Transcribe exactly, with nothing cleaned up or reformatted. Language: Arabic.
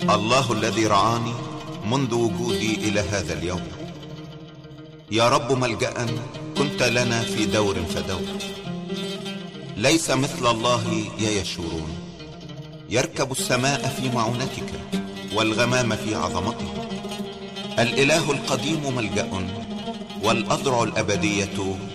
الله الذي رعاني منذ وجودي إلى هذا اليوم. يا رب ملجأ كنت لنا في دور فدور. ليس مثل الله يا يشورون، يركب السماء في معونتك والغمام في عظمته. الإله القديم ملجأ والأذرع الأبدية